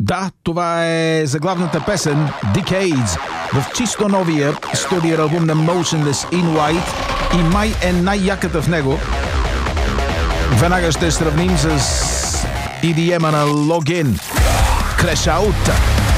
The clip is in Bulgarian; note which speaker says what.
Speaker 1: Да, това е заглавната песен Decades в чисто новия студио албум на Motionless in White и май е най-яката в него. Веднага ще сравним с EDM-а на Login. Crash Out.